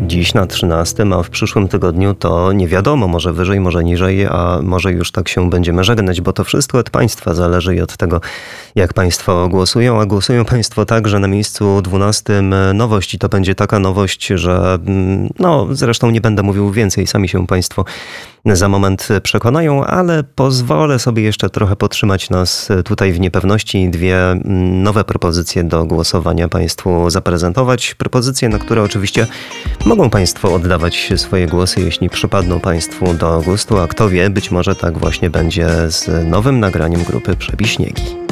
dziś na 13, a w przyszłym tygodniu to nie wiadomo, może wyżej, może niżej, a może już tak się będziemy żegnać, bo to wszystko od Państwa zależy i od tego, jak Państwo głosują, a głosują Państwo tak, że na miejscu 12 nowość i to będzie taka nowość, że zresztą nie będę mówił więcej, sami się Państwo za moment przekonają, ale pozwolę sobie jeszcze trochę podtrzymać nas tutaj w niepewności. Dwie nowe propozycje do głosowania Państwu zaprezentować. Propozycje, na które oczywiście mogą Państwo oddawać swoje głosy, jeśli przypadną Państwu do gustu, a kto wie, być może tak właśnie będzie z nowym nagraniem grupy Przebiśniegi.